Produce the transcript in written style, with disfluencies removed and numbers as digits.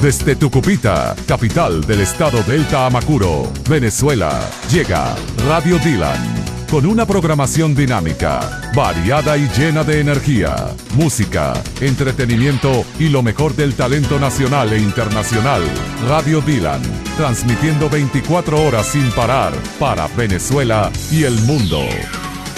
Desde Tucupita, capital del estado Delta Amacuro, Venezuela, llega Radio Dylan, con una programación dinámica, variada y llena de energía, música, entretenimiento y lo mejor del talento nacional e internacional. Radio Dylan, transmitiendo 24 horas sin parar para Venezuela y el mundo.